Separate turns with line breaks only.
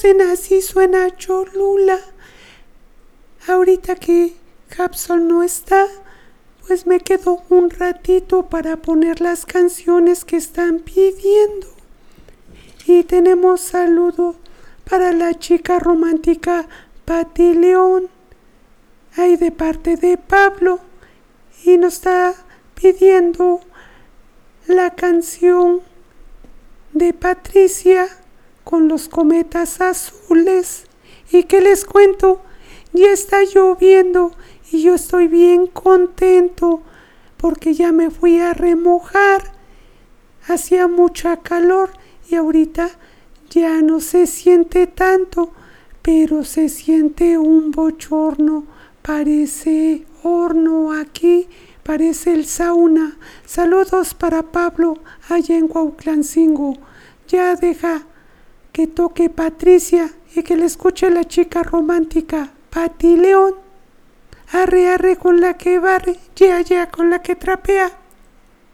Así suena Cholula. Ahorita que Hapsol no está, pues me quedo un ratito para poner las canciones que están pidiendo. Y tenemos saludo para la chica romántica Pati León, ahí de parte de Pablo, y nos está pidiendo la canción de Patricia con los cometas azules. ¿Y qué les cuento? Ya está lloviendo y yo estoy bien contento porque ya me fui a remojar. Hacía mucha calor y ahorita ya no se siente tanto, pero se siente un bochorno. Parece horno aquí, parece el sauna. Saludos para Pablo allá en Cuautlancingo. Ya deja que toque Patricia y que le escuche la chica romántica Pati León. Arre, arre con la que barre, ya, ya con la que trapea.